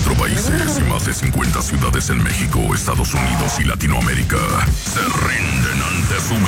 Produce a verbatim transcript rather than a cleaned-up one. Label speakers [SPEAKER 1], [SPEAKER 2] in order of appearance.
[SPEAKER 1] veinticuatro países y más de cincuenta ciudades en México, Estados Unidos y Latinoamérica se rinden ante su